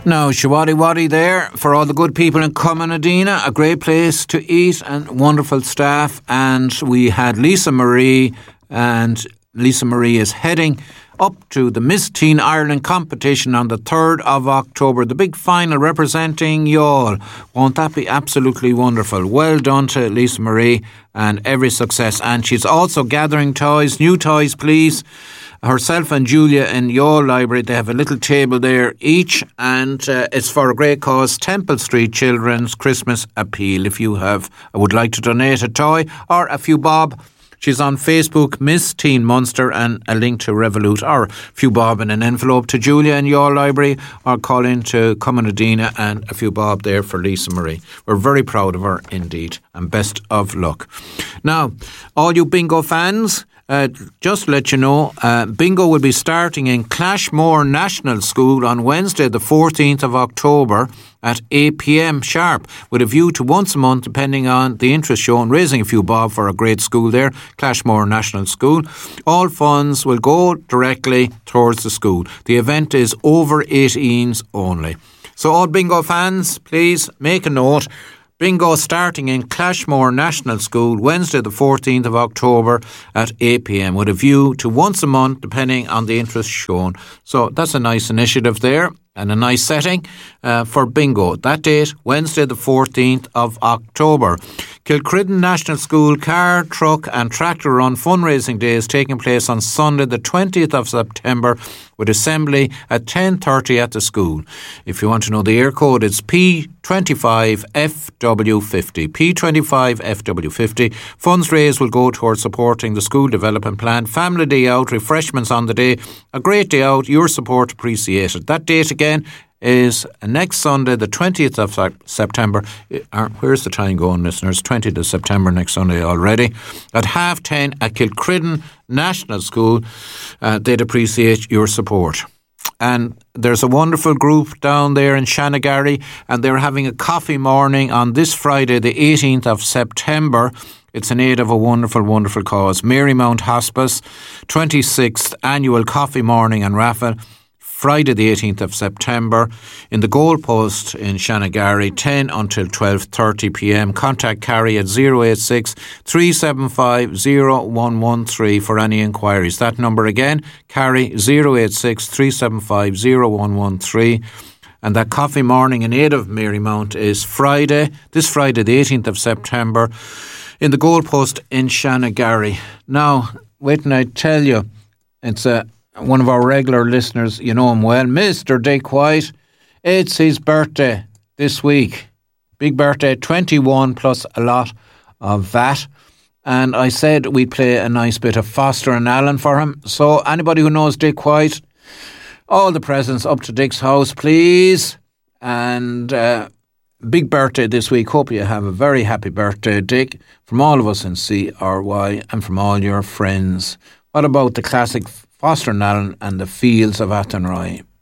Now, Shawadi Wadi there for all the good people in Comunadina, a great place to eat and wonderful staff. And we had Lisa Marie, and Lisa Marie is heading up to the Miss Teen Ireland competition on the 3rd of October, the big final representing Youghal. Won't that be absolutely wonderful? Well done to Lisa Marie and every success. And she's also gathering toys, new toys please. Herself and Julia in Youghal Library, they have a little table there each, and it's for a great cause, Temple Street Children's Christmas Appeal. If you would like to donate a toy or a few bob, she's on Facebook, Miss Teen Munster, and a link to Revolut, or a few bob in an envelope to Julia in Youghal Library, or call in to Comunadina and a few bob there for Lisa Marie. We're very proud of her indeed, and best of luck. Now, all you bingo fans, just to let you know, bingo will be starting in Clashmore National School on Wednesday the 14th of October at 8 p.m. sharp, with a view to once a month, depending on the interest shown, raising a few bob for a great school there, Clashmore National School. All funds will go directly towards the school. The event is over 18s only. So all bingo fans, please make a note. Bingo starting in Clashmore National School Wednesday the 14th of October at 8 p.m. with a view to once a month depending on the interest shown. So that's a nice initiative there and a nice setting for bingo. That date, Wednesday the 14th of October. Kilcridden National School Car, Truck and Tractor Run fundraising day is taking place on Sunday the 20th of September with assembly at 10:30 at the school. If you want to know the air code, it's P25FW50. P25FW50. Funds raised will go towards supporting the school development plan. Family day out, refreshments on the day. A great day out, your support appreciated. That date again is next Sunday, the 20th of September. Where's the time going, listeners? 20th of September, next Sunday already. At 10:30 at Kilcridden National School. They'd appreciate your support. And there's a wonderful group down there in Shanagarry, and they're having a coffee morning on this Friday, the 18th of September. It's in aid of a wonderful, wonderful cause. Marymount Hospice, 26th annual coffee morning and raffle. Friday the 18th of September in the Goalpost in Shanagarry, 10 until 12:30 p.m. Contact Carrie at 086 375 0113 for any inquiries. That number again, Carrie, 086 375 0113. And that coffee morning in aid of Marymount is this Friday the 18th of September in the Goalpost in Shanagarry. Now, wait till I tell you, it's one of our regular listeners, you know him well, Mr. Dick White. It's his birthday this week. Big birthday, 21 plus a lot of VAT. And I said we'd play a nice bit of Foster and Allen for him. So anybody who knows Dick White, all the presents up to Dick's house, please. And big birthday this week. Hope you have a very happy birthday, Dick, from all of us in CRY and from all your friends. What about the classic Foster and Allen and the Fields of Athenry?